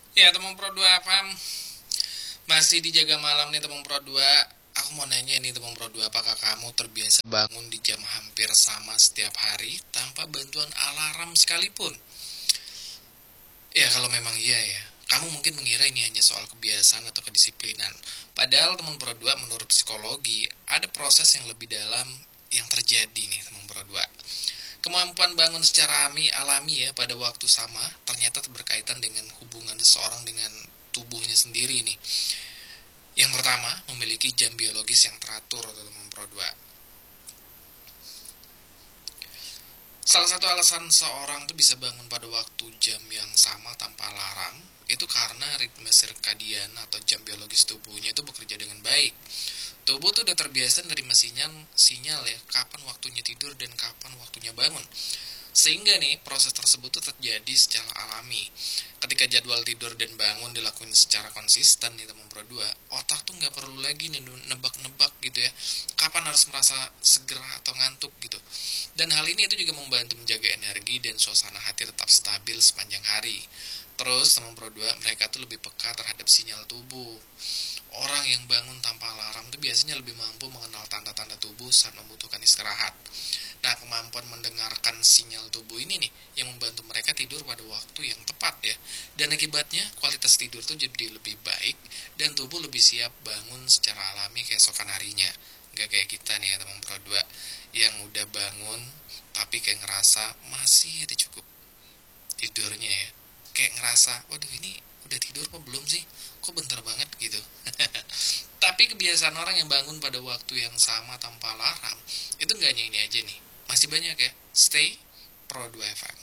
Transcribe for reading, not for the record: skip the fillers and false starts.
Ya, teman Pro 2 FM masih dijaga malam nih teman Pro 2. Aku mau nanya nih teman Pro 2, apakah kamu terbiasa bangun di jam hampir sama setiap hari tanpa bantuan alarm sekalipun? Ya, kalau memang iya ya. Kamu mungkin mengira ini hanya soal kebiasaan atau kedisiplinan. Padahal teman Pro 2, menurut psikologi ada proses yang lebih dalam yang terjadi nih teman Pro 2. Kemampuan bangun secara alami ya pada waktu sama ternyata berkaitan dengan hubungan seseorang dengan tubuhnya sendiri nih. Yang pertama, memiliki jam biologis yang teratur atau Pro 2. Salah satu alasan seorang tuh bisa bangun pada waktu jam yang sama tanpa alarm itu karena ritme sirkadian atau jam biologis tubuhnya itu bekerja dengan baik. Tubuh tuh udah terbiasa nerima sinyal ya, kapan waktunya tidur dan kapan waktunya bangun. Sehingga nih proses tersebut tuh terjadi secara alami. Ketika jadwal tidur dan bangun dilakuin secara konsisten nih teman Pro 2, otak tuh nggak perlu lagi nih nebak-nebak gitu ya, kapan harus merasa segera atau ngantuk gitu. Dan hal ini itu juga membantu menjaga energi dan suasana hati tetap stabil sepanjang hari. Terus teman Pro 2, mereka tuh lebih peka terhadap sinyal tubuh. Orang yang bangun tanpa alarm itu biasanya lebih mampu mengenal tanda-tanda tubuh saat membutuhkan istirahat. Nah, kemampuan mendengarkan sinyal tubuh ini nih yang membantu mereka tidur pada waktu yang tepat ya. Dan akibatnya kualitas tidur tuh jadi lebih baik dan tubuh lebih siap bangun secara alami keesokan harinya. Gak kayak kita nih ya teman Pro 2 yang udah bangun tapi kayak ngerasa masih ada cukup tidurnya ya. Kayak ngerasa, waduh ini udah tidur apa belum sih? Kok bentar banget gitu. Tapi kebiasaan orang yang bangun pada waktu yang sama tanpa alarm itu nggak hanya ini aja nih. Masih banyak ya. Stay Pro 2 FM.